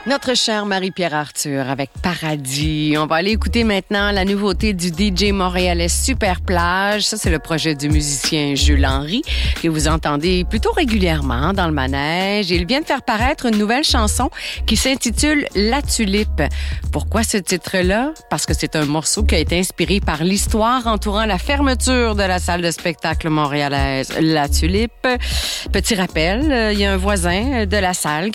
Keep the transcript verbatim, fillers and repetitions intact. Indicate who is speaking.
Speaker 1: Notre chère Marie-Pierre Arthur avec Paradis. On va aller écouter maintenant la nouveauté du D J montréalais Super Plage. Ça, c'est le projet du musicien Jules Henry que vous entendez plutôt régulièrement dans le manège. Il vient de faire paraître une nouvelle chanson qui s'intitule La Tulipe. Pourquoi ce titre-là? Parce que c'est un morceau qui a été inspiré par l'histoire entourant la fermeture de la salle de spectacle montréalaise La Tulipe. Petit rappel, il y a un voisin de la salle qui